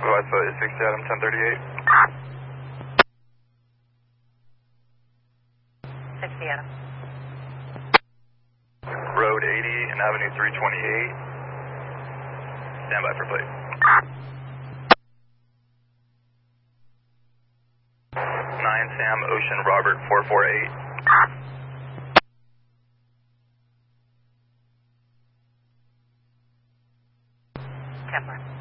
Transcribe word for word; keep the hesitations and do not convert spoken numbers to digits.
Otherwise, uh, sixty Adam ten thirty-eight. sixty Adam. Road eighty and Avenue three twenty-eight. Stand by for plate. nine Sam Ocean Robert four four eight. Kepler.